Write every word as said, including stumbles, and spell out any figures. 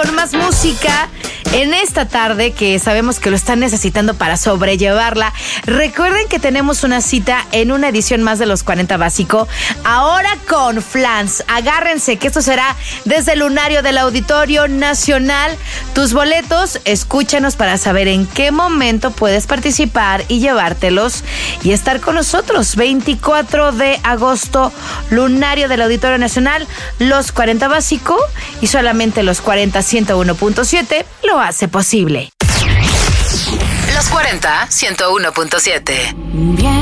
con más música en esta tarde que sabemos que lo están necesitando para sobrellevarla. Recuerden que tenemos una cita en una edición más de Los cuarenta Básico, ahora con Flans. Agárrense que esto será desde el lunario del Auditorio Nacional. Tus boletos, escúchanos para saber en qué momento puedes participar y llevártelos y estar con nosotros. veinticuatro de agosto, lunario del Auditorio Nacional, Los cuarenta Básico, y solamente Los cuarenta ciento uno punto siete lo hace posible. Los cuarenta ciento uno punto siete. Bien.